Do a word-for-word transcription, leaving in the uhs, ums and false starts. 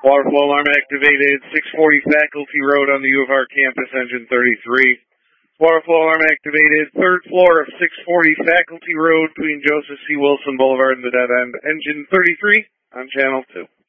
Water flow alarm activated, six forty Faculty Road on the U of R campus, engine thirty-three. Water flow alarm activated, third floor of six forty Faculty Road between Joseph C. Wilson Boulevard and the dead end, engine thirty-three on channel two.